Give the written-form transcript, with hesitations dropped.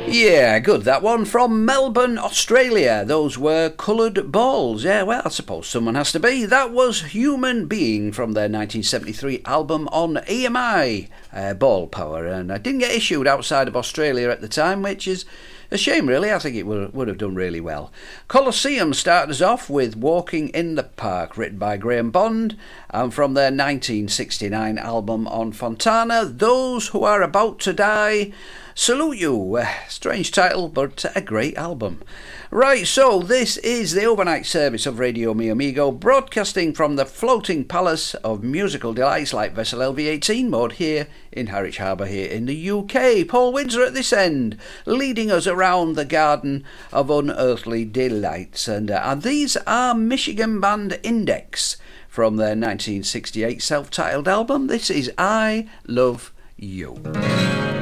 Yeah, good. That one from Melbourne, Australia. Those were Coloured Balls. Yeah, well, I suppose someone has to be. That was Human Being from their 1973 album on EMI, Ball Power. And I didn't get issued outside of Australia at the time, which is a shame, really. I think it would have done really well. Colosseum started us off with Walking in the Park, written by Graham Bond, and from their 1969 album on Fontana, Those Who Are About to Die Salute You. Strange title, but a great album. Right, so this is the overnight service of Radio Mi Amigo, broadcasting from the floating palace of musical delights like Vessel LV18 mode here in Harwich Harbour here in the UK. Paul Windsor at this end, leading us around the garden of unearthly delights. And these are Michigan band Index from their 1968 self-titled album. This is I Love You.